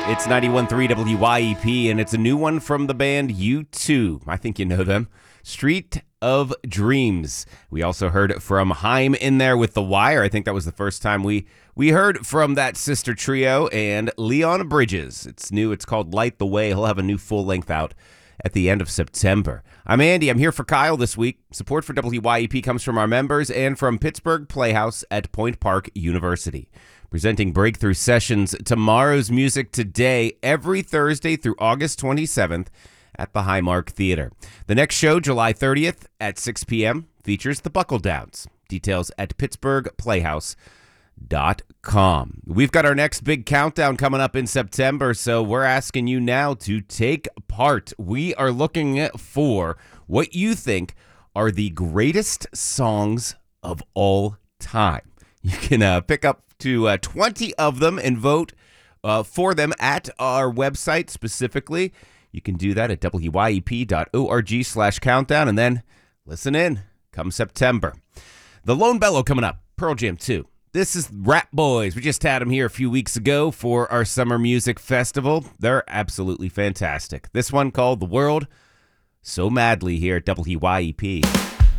It's 91.3 WYEP, and it's a new one from the band U2. I think you know them. Street of Dreams. We also heard from Haim in there with The Wire. I think that was the first time we heard from that sister trio, and Leon Bridges. It's new. It's called Light the Way. He'll have a new full length out at the end of September. I'm Andy. I'm here for Kyle this week. Support for WYEP comes from our members and from Pittsburgh Playhouse at Point Park University. Presenting Breakthrough Sessions, Tomorrow's Music Today, every Thursday through August 27th at the Highmark Theater. The next show, July 30th at 6 p.m., features the Buckle Downs. Details at pittsburghplayhouse.com. We've got our next big countdown coming up in September, so we're asking you now to take part. We are looking for what you think are the greatest songs of all time. You can pick up to 20 of them and vote for them at our website specifically. You can do that at wyep.org/countdown, and then listen in come September. The Lone Bellow coming up, Pearl Jam 2. This is Rap Boys. We just had them here a few weeks ago for our Summer Music Festival. They're absolutely fantastic. This one called The World So Madly here at WYEP.